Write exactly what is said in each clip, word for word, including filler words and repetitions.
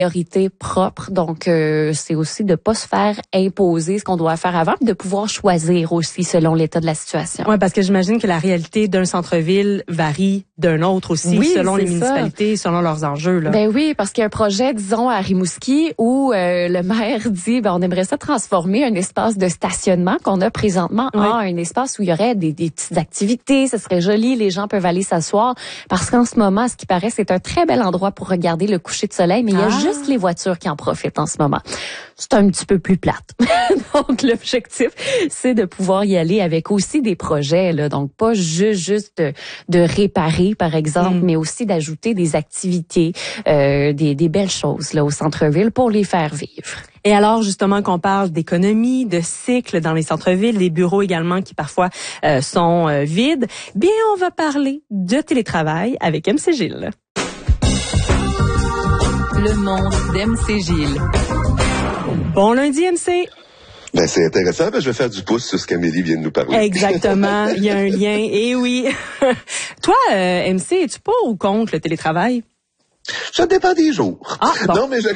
priorité propre. Donc, euh, c'est aussi de pas se faire imposer ce qu'on doit faire avant, de pouvoir choisir aussi selon l'état de la situation. Oui, parce que j'imagine que la réalité d'un centre-ville varie d'un autre aussi, oui, selon les ça. municipalités, selon leurs enjeux. Là. Ben oui, parce qu'il y a un projet, disons, à Rimouski où euh, le maire dit, ben on aimerait ça transformer un espace de stationnement qu'on a présentement oui. en un espace où il y aurait des, des petites activités, ce serait joli, les gens peuvent aller s'asseoir. Parce qu'en ce moment, ce qui paraît, c'est un très bel endroit pour regarder le coucher de soleil, mais il y a Ah. juste les voitures qui en profitent en ce moment. C'est un petit peu plus plate. Donc, l'objectif, c'est de pouvoir y aller avec aussi des projets, là. Donc, pas juste, juste de, de réparer, par exemple, mm. mais aussi d'ajouter des activités, euh, des, des belles choses, là, au centre-ville pour les faire vivre. Et alors, justement, qu'on parle d'économie, de cycle dans les centres-villes, des bureaux également qui parfois euh, sont euh, vides, bien, on va parler de télétravail avec M C Gilles. Le monde d'M C Gilles. Bon lundi, M C. Ben, c'est intéressant, parce que je vais faire du pouce sur ce qu'Amélie vient de nous parler. Exactement, il y a un lien, et oui. Toi, euh, M C, es-tu pour ou contre le télétravail? Ça dépend des jours. Ah, bon. Non, mais je...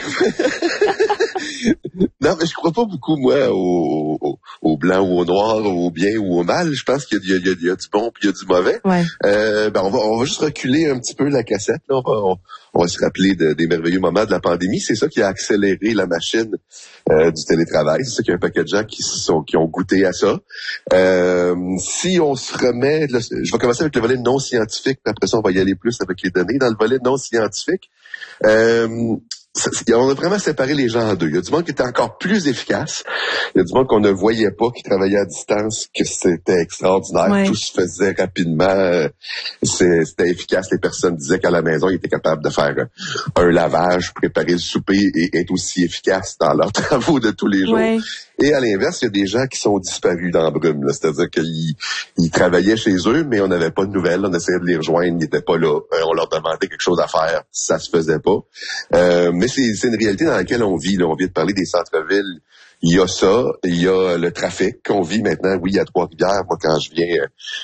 non, mais je crois pas beaucoup, moi, au, au, au blanc ou au noir, au bien ou au mal. Je pense qu'il y a, il y a, il y a du bon puis il y a du mauvais. Ouais. Euh, ben, on va, on va juste reculer un petit peu la cassette, là. On va, on, on va se rappeler de, des merveilleux moments de la pandémie. C'est ça qui a accéléré la machine euh, du télétravail. C'est ça qu'il y a un paquet de gens qui sont, qui ont goûté à ça. Euh, si on se remet, là, je vais commencer avec le volet non scientifique, puis après ça, on va y aller plus avec les données. Dans le volet non scientifique, euh, on a vraiment séparé les gens en deux. Il y a du monde qui était encore plus efficace. Il y a du monde qu'on ne voyait pas, qui travaillait à distance, que c'était extraordinaire. Ouais. Tout se faisait rapidement. C'était efficace. Les personnes disaient qu'à la maison, ils étaient capables de faire un lavage, préparer le souper et être aussi efficaces dans leurs travaux de tous les jours. Ouais. Et à l'inverse, il y a des gens qui sont disparus dans la brume. C'est-à-dire qu'ils ils travaillaient chez eux, mais on n'avait pas de nouvelles. On essayait de les rejoindre, ils n'étaient pas là. On leur demandait quelque chose à faire, ça se faisait pas. Euh, mais c'est, c'est une réalité dans laquelle on vit. Là. On vient de parler des centres-villes. Il y a ça, il y a le trafic qu'on vit maintenant. Oui, à Trois-Rivières, moi, quand je viens,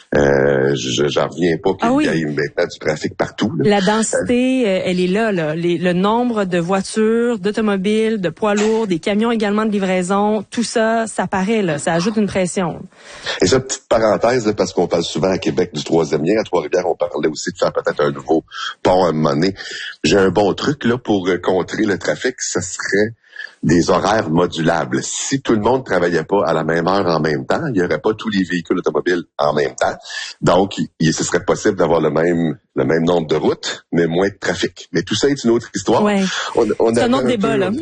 euh, je, j'en reviens pas qu'il ah oui. y ait maintenant du trafic partout. Là. La densité, euh, elle est là. là. Les, le nombre de voitures, d'automobiles, de poids lourds, des camions également de livraison, tout ça, ça paraît, là. Ça ajoute une pression. Et ça, petite parenthèse, là, parce qu'on parle souvent à Québec du troisième lien. À Trois-Rivières, on parlait aussi de faire peut-être un nouveau pont à un moment donné. J'ai un bon truc là pour contrer le trafic, ce serait des horaires modulables. Si tout le monde travaillait pas à la même heure en même temps, il y aurait pas tous les véhicules automobiles en même temps. Donc, il, ce serait possible d'avoir le même le même nombre de routes, mais moins de trafic. Mais tout ça est une autre histoire. Ouais. On, on C'est un autre un débat, peu, là.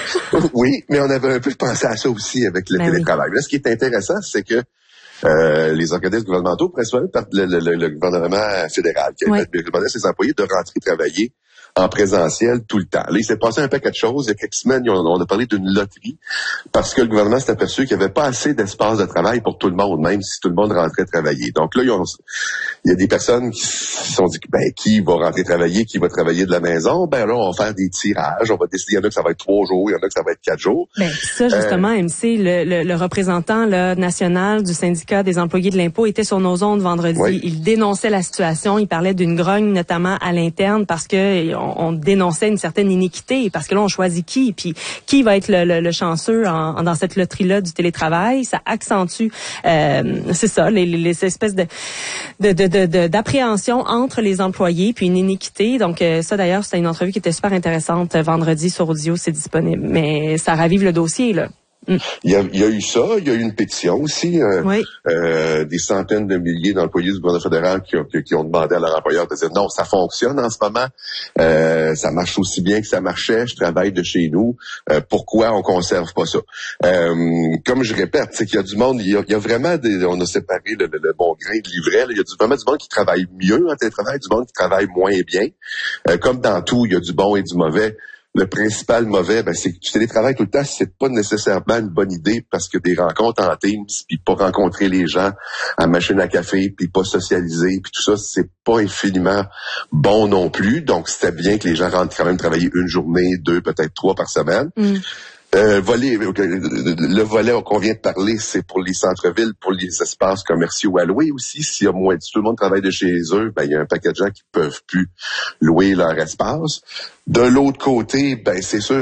oui, mais on avait un peu pensé à ça aussi avec le ben télétravail. Oui. Là, ce qui est intéressant, c'est que euh, les organismes gouvernementaux prennent par le, le, le, le gouvernement fédéral qui a ouais. demandé à ses employés de rentrer travailler en présentiel tout le temps. Là, il s'est passé un paquet de choses. Il y a quelques semaines, on a parlé d'une loterie parce que le gouvernement s'est aperçu qu'il n'y avait pas assez d'espace de travail pour tout le monde, même si tout le monde rentrait travailler. Donc là, ils ont, il y a des personnes qui se sont dit, ben, qui va rentrer travailler, qui va travailler de la maison? Ben là, on va faire des tirages. On va décider, il y en a que ça va être trois jours, il y en a que ça va être quatre jours. Ben, ça, justement, euh, M C, le, le, le représentant là, national du syndicat des employés de l'impôt était sur nos ondes vendredi. Oui. Il dénonçait la situation. Il parlait d'une grogne, notamment à l'interne, parce que on, on dénonçait une certaine iniquité, parce que là, on choisit qui, puis qui va être le, le, le chanceux en, en, dans cette loterie-là du télétravail. Ça accentue, euh, c'est ça, les, les, les espèces de, de, de, de, de d'appréhension entre les employés, puis une iniquité. Donc, euh, ça, d'ailleurs, c'était une entrevue qui était super intéressante. Vendredi, sur Audio, c'est disponible. Mais ça ravive le dossier, là. Mm. Il y, a, il y a eu ça, il y a eu une pétition aussi, euh, oui. euh, des centaines de milliers d'employés du gouvernement fédéral qui ont, qui ont demandé à leur employeur de dire non, ça fonctionne en ce moment, euh, ça marche aussi bien que ça marchait, je travaille de chez nous, euh, pourquoi on conserve pas ça? Euh, comme je répète, c'est qu'il y a du monde, il y a, il y a vraiment des, on a séparé le, le, le bon grain de l'ivraie, là, il y a du, vraiment du monde qui travaille mieux en télétravail, du monde qui travaille moins bien, euh, comme dans tout, il y a du bon et du mauvais. Le principal mauvais, ben, c'est que tu télétravailles tout le temps, c'est pas nécessairement une bonne idée parce que des rencontres en Teams, puis pas rencontrer les gens à machine à café, puis pas socialiser, puis tout ça, c'est pas infiniment bon non plus. Donc, c'était bien que les gens rentrent quand même travailler une journée, deux, peut-être trois par semaine. Mm. Euh, volet, le volet qu'on vient de parler, c'est pour les centres-villes, pour les espaces commerciaux à louer aussi. S'il y a moins, si tout le monde travaille de chez eux, ben il y a un paquet de gens qui peuvent plus louer leur espace. De l'autre côté, ben c'est sûr.